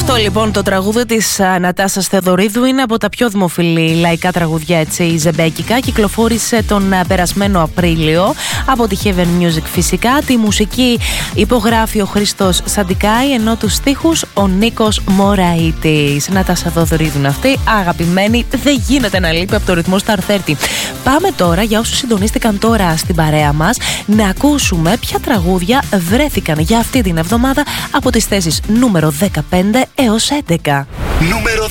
Αυτό λοιπόν το τραγούδι της Νατάσας Θεοδωρίδου είναι από τα πιο δημοφιλή λαϊκά τραγουδιά, έτσι, ζεμπέκικα. Κυκλοφόρησε τον περασμένο Απρίλιο από τη Heaven Music φυσικά. Τη μουσική υπογράφει ο Χρήστος Σαντικάη, ενώ τους στίχους ο Νίκος Μωραΐτης. Νατάσα Θεοδωρίδου είναι αυτή, αγαπημένη, δεν γίνεται να λείπει από το ρυθμό Star 30. Πάμε τώρα, για όσους συντονίστηκαν τώρα στην παρέα μας, να ακούσουμε ποια τραγούδια βρέθηκαν για αυτή την εβδομάδα από τις θέσεις νούμερο 15 έως 11. Νούμερο